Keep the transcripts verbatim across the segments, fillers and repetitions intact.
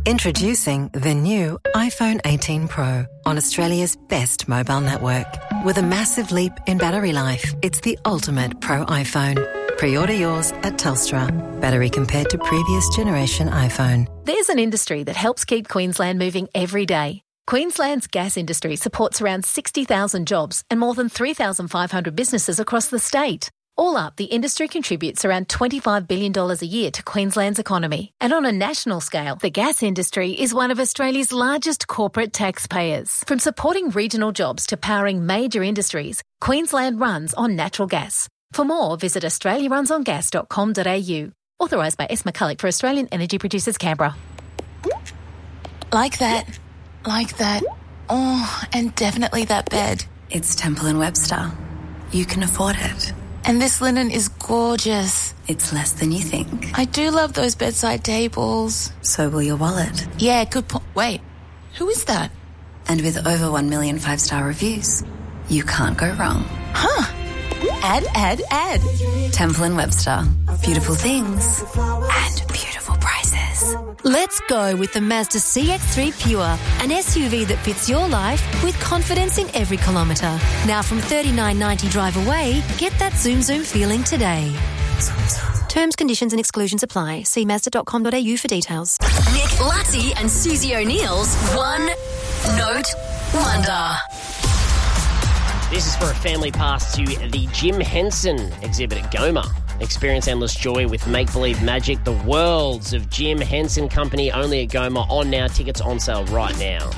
Introducing the new iPhone eighteen Pro on Australia's best mobile network. With a massive leap in battery life, it's the ultimate Pro iPhone. Pre-order yours at Telstra. Battery compared to previous generation iPhone. There's an industry that helps keep Queensland moving every day. Queensland's gas industry supports around sixty thousand jobs and more than three thousand five hundred businesses across the state. All up, the industry contributes around twenty-five billion dollars a year to Queensland's economy. And on a national scale, the gas industry is one of Australia's largest corporate taxpayers. From supporting regional jobs to powering major industries, Queensland runs on natural gas. For more, visit australia runs on gas dot com dot a u. Authorised by S. McCulloch for Australian Energy Producers, Canberra. Like that. Like that. Oh, and definitely that bed. It's Temple and Webster. You can afford it. And this linen is gorgeous. It's less than you think. I do love those bedside tables. So will your wallet. Yeah, good point. Wait, who is that? And with over one million five-star reviews, you can't go wrong. Huh. Add, add, add. Temple and Webster. Beautiful things and beautiful prices. Let's go with the Mazda C X three Pure, an S U V that fits your life with confidence in every kilometre. Now from thirty-nine ninety drive away, get that Zoom Zoom feeling today. Terms, conditions and exclusions apply. See mazda dot com dot a u for details. Nick Lutty and Susie O'Neill's One Note Wonder. This is for a family pass to the Jim Henson exhibit at Goma. Experience endless joy with make-believe magic. The Worlds of Jim Henson Company, only at Goma. On now. Tickets on sale right now.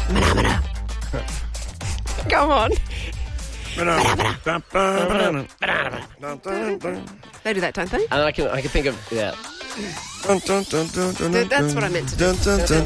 Come on. They do that, don't they? And I can I can think of yeah. That's what I meant to do.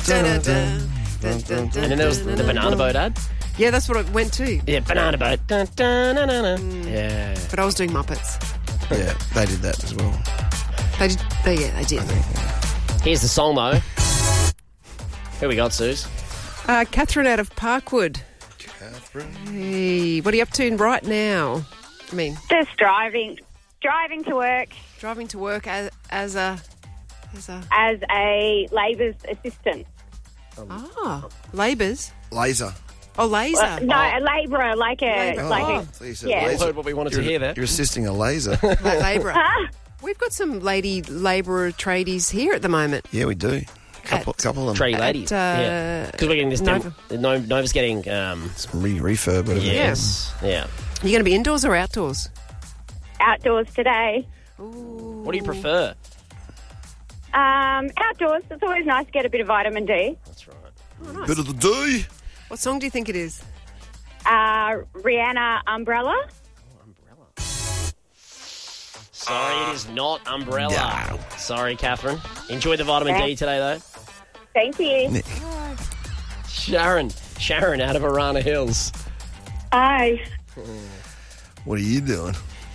And then there was the Banana Boat ad. Yeah, that's what I went to. Yeah, Banana Boat. Dun, dun, dun, dun, dun. Mm. Yeah. But I was doing Muppets. Yeah, they did that as well. They did. They, yeah, they did. Think, yeah. Here's the song, though. Who we got, Suze? Uh, Catherine out of Parkwood. Catherine. Hey, what are you up to right now? I mean, just driving, driving to work. Driving to work as as a as a as a labour's assistant. Um, ah, labours. Laser. Oh, laser. Well, no, oh. a labourer, like a labourer. like oh. a So you said yeah. laser. Heard what we wanted you're, to hear there. You're assisting a laser. labourer. Huh? We've got some lady labourer tradies here at the moment. Yeah, we do. Couple, At, couple of them. Trade ladies. uh, yeah. Because we're getting this. Nova. Dem- no, Nova's getting. Um, Some re- refurb. Whatever. yes. Yeah. You going to be indoors or outdoors? Outdoors today. Ooh. What do you prefer? Um, outdoors. It's always nice to get a bit of vitamin D. That's right. Oh, nice. Bit of the D. What song do you think it is? Uh, Rihanna, Umbrella. Oh, umbrella. Sorry, it is not Umbrella. No. Sorry, Catherine. Enjoy the vitamin Yeah. D today, though. Thank you. Nick. Sharon. Sharon out of Arana Hills. Hi. What are you doing?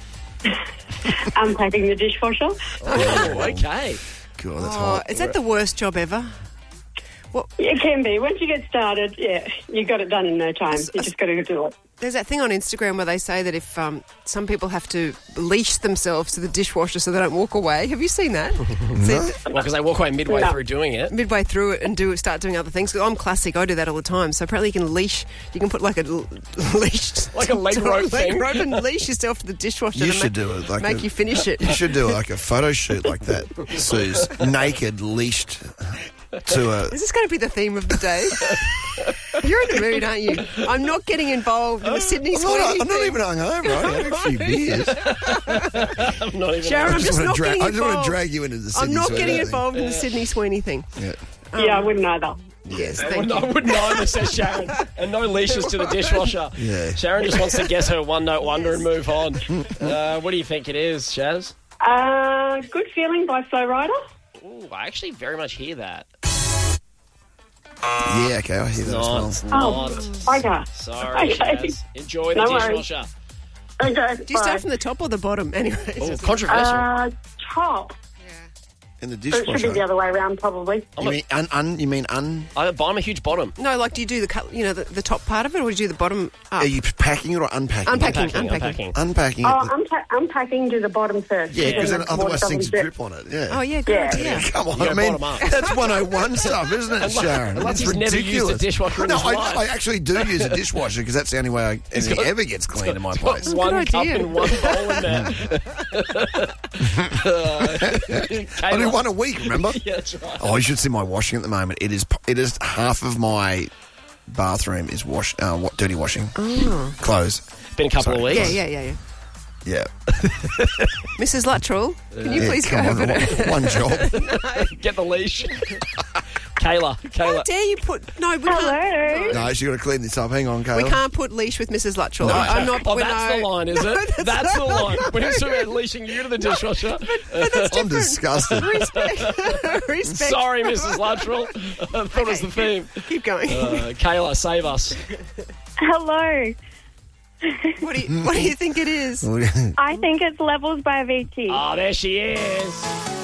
I'm packing the dishwasher. Oh, okay. God, that's Oh, hot. is that the worst job ever? What? It can be. Once you get started, yeah, you got it done in no time. You just got to do it. There's that thing on Instagram where they say that if um, some people have to leash themselves to the dishwasher so they don't walk away. Have you seen that? No. Well, because they walk away midway No. through doing it. Midway through it and do start doing other things. 'Cause I'm classic. I do that all the time. So apparently you can leash. You can put like a l- leash, Like a leg rope leg thing. rope and leash yourself to the dishwasher. You to should make, do it. Like make a, you finish it. You should do like a photo shoot like that, Suze. Naked, leashed to a... Is this going to be the theme of the day? You're in the mood, aren't you? I'm not getting involved in the Sydney I'm not, Sweeney I'm not thing. even hungover. I had a few beers. I'm not even. Sharon, I'm I just wanna not dra- getting I just want involved. to drag you into the I'm Sydney not Sweeney getting thing. involved in the Sydney Sweeney thing. Yeah. Yeah, I wouldn't either. Yes, I thank you. wouldn't either, says Sharon. And no leashes to the dishwasher. Yeah. Sharon just wants to guess her one note wonder and move on. Uh, what do you think it is, Shaz? Uh, Good Feeling by Flow Rider. Ooh, I actually very much hear that. Yeah, okay, I hear that Not, as well. not. Oh, okay. Sorry, Okay. Shaz. Enjoy the No worries. dishwasher. Okay, Do you bye. start from the top or the bottom? Anyway. it's Oh, just- controversial. Uh, top. In the So it should dishwasher. be the other way around, probably. You mean un, un? You mean un? I, I'm a huge bottom. No, like, do you do the cut- you know the, the top part of it, or do you do the bottom up? Are you packing it or unpacking? Unpacking, Unpacking, unpacking. unpacking. Unpacking it. Oh, I'm, pa- I'm packing to the bottom first. yeah, because then the water otherwise doesn't things drip. drip on it. Yeah. Oh yeah, good Yeah. idea. Come on, You I go mean, bottom up. that's one oh one stuff, isn't it, Sharon? unless That's he's never used a ridiculous. dishwasher in no, his I, life. I actually do use a dishwasher because that's the only way I, anything got- ever gets clean in my He's got place. one Good cup idea. and one bowl in there. I do one a week, remember? Yeah, that's right. Oh, you should see my washing at the moment. It is it is half of my bathroom is wash uh, wa- dirty washing clothes. Been a couple Sorry. of Yeah, weeks. yeah, yeah, yeah. Yeah, Missus Luttrell, can you yeah, please go come over on, to? one, one job. Get the leash. Kayla, How Kayla. dare you put? No, we can't. Hello. No, she got to clean this up. Hang on, Kayla. We can't put leash with Missus Luttrell. No. I'm not. Oh, we're that's no- the line, is No, it? that's That's the not- line. When it's about leashing you to the dishwasher. I'm disgusted. Respect. Respect. Sorry, Missus Luttrell. I thought it was the theme. Keep going. Uh, Kayla, save us. Hello. What do you What do you think it is? I think it's Levels by Avicii. Oh, there she is.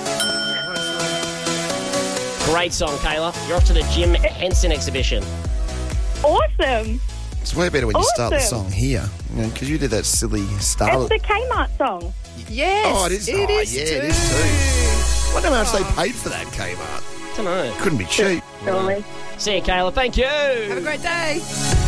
Great song, Kayla. You're off to the Jim Henson exhibition. Awesome. It's way better when you start the Awesome. song here, because you did that silly start. It's the Kmart song. Yes. Oh, it is. It oh, is yeah, too. it is too. I wonder how much they paid for that Kmart. I don't know. Couldn't be cheap. Surely. See you, Kayla. Thank you. Have a great day.